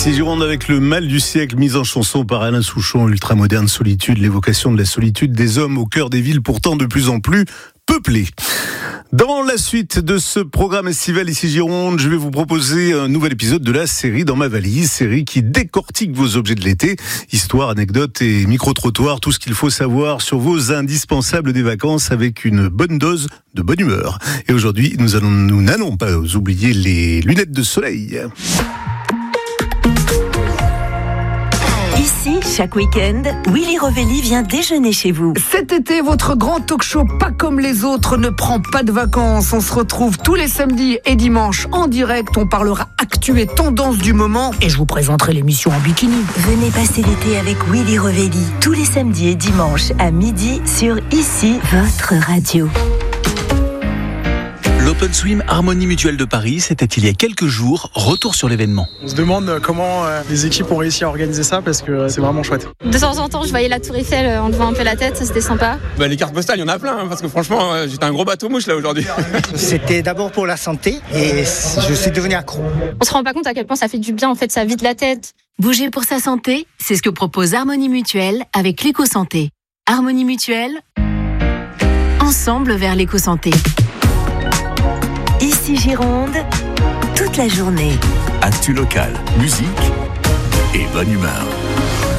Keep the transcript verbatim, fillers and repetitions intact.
Ici Gironde avec le mal du siècle, mise en chanson par Alain Souchon, ultramoderne solitude, l'évocation de la solitude des hommes au cœur des villes pourtant de plus en plus peuplées. Dans la suite de ce programme estival Ici Gironde, je vais vous proposer un nouvel épisode de la série Dans ma valise, série qui décortique vos objets de l'été, histoire, anecdotes et micro-trottoirs, tout ce qu'il faut savoir sur vos indispensables des vacances avec une bonne dose de bonne humeur. Et aujourd'hui, nous allons, nous n'allons pas oublier les lunettes de soleil. Ici, chaque week-end, Willy Rovelli vient déjeuner chez vous. Cet été, votre grand talk show pas comme les autres ne prend pas de vacances. On se retrouve tous les samedis et dimanches en direct. On parlera actu et tendance du moment et je vous présenterai l'émission en bikini. Venez passer l'été avec Willy Rovelli tous les samedis et dimanches à midi sur Ici, votre radio. L'Open Swim Harmonie Mutuelle de Paris, c'était il y a quelques jours. Retour sur l'événement. On se demande comment les équipes ont réussi à organiser ça parce que c'est vraiment chouette. De temps en temps, je voyais la Tour Eiffel en levant un peu la tête, ça c'était sympa. Bah, les cartes postales, il y en a plein hein, parce que franchement, j'étais un gros bateau mouche là aujourd'hui. C'était d'abord pour la santé et je suis devenu accro. On se rend pas compte à quel point ça fait du bien, en fait, ça vide la tête. Bouger pour sa santé, c'est ce que propose Harmonie Mutuelle avec l'éco-santé. Harmonie Mutuelle, ensemble vers l'éco-santé. Ici Gironde, toute la journée. Actu local, musique et bonne humeur.